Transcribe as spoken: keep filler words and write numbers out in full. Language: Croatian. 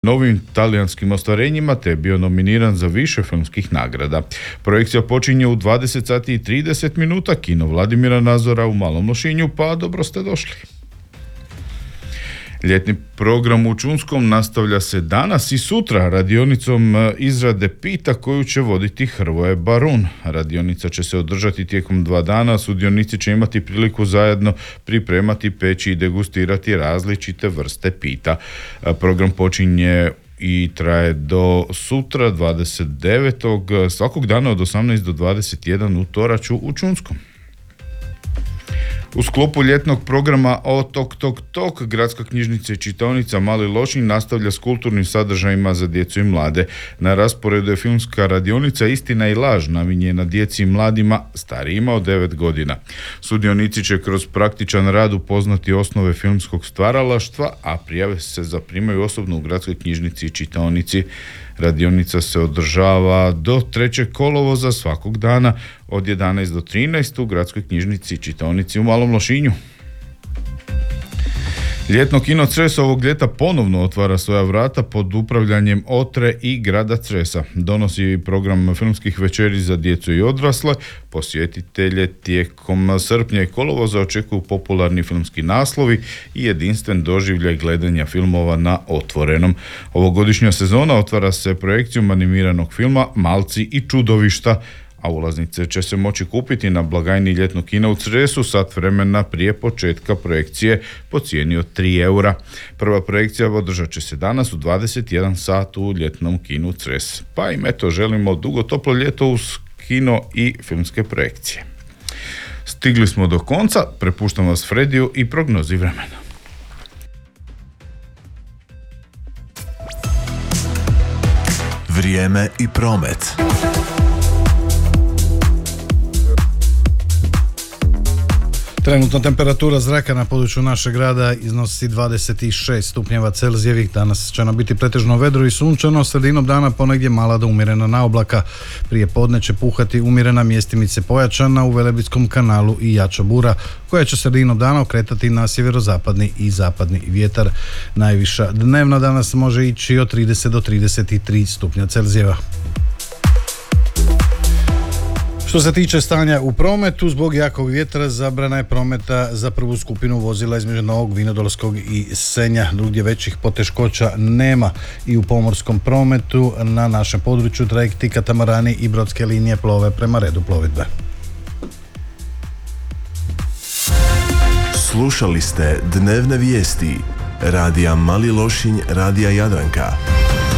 novim talijanskim ostvarenjima te je bio nominiran za više filmskih nagrada. Projekcija počinje u dvadeset sati i trideset minuta, kino Vladimira Nazora u Malom Lošinju, pa dobro ste došli. Ljetni program u Čunskom nastavlja se danas i sutra radionicom izrade pita koju će voditi Hrvoje Barun. Radionica će se održati tijekom dva dana, sudionici će imati priliku zajedno pripremati, peći i degustirati različite vrste pita. Program počinje i traje do sutra dvadeset devetog svakog dana od osamnaest do dvadeset jedan u Toraću u Čunskom. U sklopu ljetnog programa O Tok Tok Tok, Gradska knjižnica i čitaonica Mali Lošinj nastavlja s kulturnim sadržajima za djecu i mlade. Na rasporedu je filmska radionica Istina i laž, namijenjena djeci i mladima starijima od devet godina. Sudionici će kroz praktičan rad upoznati osnove filmskog stvaralaštva, a prijave se zaprimaju osobno u Gradskoj knjižnici i čitaonici. Radionica se održava do trećeg kolovoza svakog dana od jedanaest do trinaest u Gradskoj knjižnici i čitaonici u Malom Lošinju. Ljetno kino Cres ovog ljeta ponovno otvara svoja vrata pod upravljanjem Otre i Grada Cresa. Donosi program filmskih večeri za djecu i odrasle. Posjetitelje tijekom srpnja i kolovoza očekuju popularni filmski naslovi i jedinstven doživljaj gledanja filmova na otvorenom. Ovogodišnja sezona otvara se projekcijom animiranog filma Malci i čudovišta, a ulaznice će se moći kupiti na blagajni ljetnog kina u Cresu sat vremena prije početka projekcije po cijeni od tri eura. Prva projekcija održat će se danas u dvadeset jedan sat u ljetnom kinu Cres. Pa im eto želimo dugo toplo ljeto uz kino i filmske projekcije. Stigli smo do konca, prepuštam vas Frediju i prognozi vremena. Vrijeme i promet. Trenutno temperatura zraka na području našeg grada iznosi dvadeset šest stupnjeva Celzijevih. Danas će nam biti pretežno vedro i sunčano, sredinom dana ponegdje mala do umjerena naoblaka. Prije podne će puhati umjerena, mjestimice pojačana u Velebitskom kanalu i jača bura, koja će sredinom dana okretati na sjeverozapadni i zapadni vjetar. Najviša dnevna danas može ići od trideset do trideset tri stupnja Celzijeva. Što se tiče stanja u prometu, zbog jakog vjetra zabrana je prometa za prvu skupinu vozila između Novog Vinodolskog i Senja. Drugdje većih poteškoća nema. I u pomorskom prometu na našem području trajekti, katamarani i brodske linije plove prema redu plovidbe. Slušali ste dnevne vijesti Radija Mali Lošinj, Radija Jadranka.